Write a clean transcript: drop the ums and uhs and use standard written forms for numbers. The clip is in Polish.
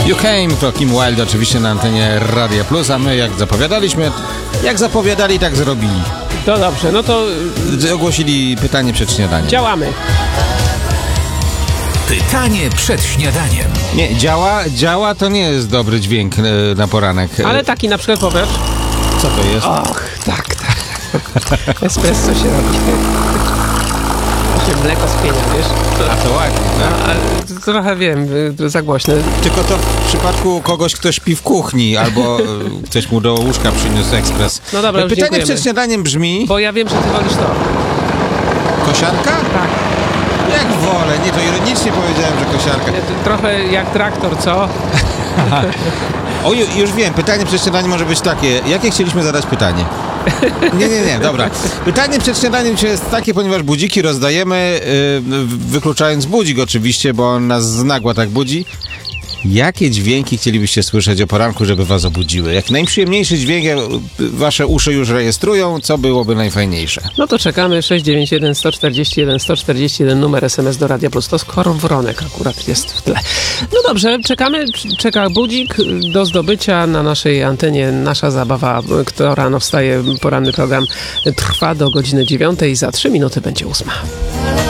You Came to Kim Wilde oczywiście na antenie Radia Plus, a my jak zapowiadali, tak zrobili. To dobrze, no to... Ogłosili pytanie przed śniadaniem. Działamy. Pytanie przed śniadaniem. Nie, działa to nie jest dobry dźwięk na poranek. Ale taki na przykład powiesz? Co to jest? Och, tak. Espresso się robi. Się mleko spienia, wiesz? A to ładnie, tak? No, ale trochę wiem, za głośne. Tylko to w przypadku kogoś, kto śpi w kuchni, albo ktoś mu do łóżka przyniósł ekspres. No dobra, już pytanie dziękujemy. przed śniadaniem brzmi... Bo ja wiem, że ty wolisz to. Kosiarka? Tak. Jak wolę, nie, to ironicznie powiedziałem, że kosiarka. Trochę jak traktor, co? O, już wiem, pytanie przed śniadaniem może być takie. Jakie chcieliśmy zadać pytanie? Nie, dobra. Pytanie przed śniadaniem dzisiaj jest takie, ponieważ budziki rozdajemy, wykluczając budzik oczywiście, bo on nas z nagła tak budzi. Jakie dźwięki chcielibyście słyszeć o poranku, żeby was obudziły? Jak najprzyjemniejszy dźwięk wasze uszy już rejestrują, co byłoby najfajniejsze? No to czekamy, 691 141 141, numer SMS do Radia Plus. To Skorwronek akurat jest w tle. No dobrze, czeka budzik do zdobycia na naszej antenie. Nasza zabawa, kto rano wstaje, poranny program trwa do godziny 9 i za 3 minuty będzie 8.